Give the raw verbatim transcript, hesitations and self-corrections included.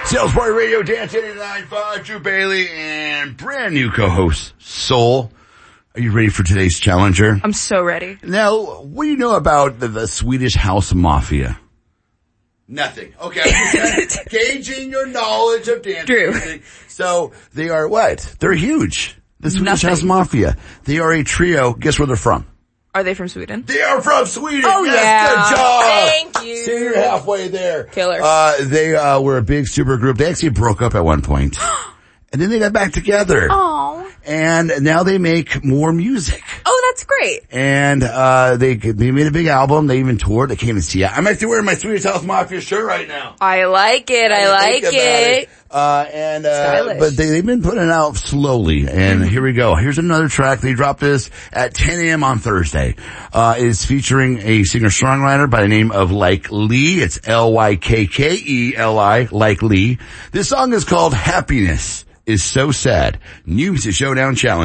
Sales Party Radio, Dance eighty-nine point five, Drew Bailey, and brand new co-host, Soul. Are you ready for today's challenger? I'm so ready. Now, what do you know about the, the Swedish House Mafia? Nothing. Okay. Gauging your knowledge of dance Drew. music. So, they are what? They're huge. The Swedish Nothing. House Mafia. They are a trio. Guess where they're from? Are they from Sweden? They are from Sweden. Oh, yes, yeah. Good job. Thank you. See, you're halfway there. Killer. Uh, they, uh, were a big super group. They actually broke up at one point. And then they got back together. Oh. And now they make more music. Oh, that's great. And, uh, they, they made a big album. They even toured. They came to see it. I'm actually wearing my Swedish House Mafia shirt right now. I like it. I, I like think it. it. Uh, and, uh, Stylish. but they, they've been putting it out slowly. And here we go. Here's another track. They dropped this at ten a.m. on Thursday. Uh, it's featuring a singer-songwriter by the name of Like Lee. It's L Y K K E L I, Like Lee. This song is called Happiness is So Sad. New Music Showdown Challenge.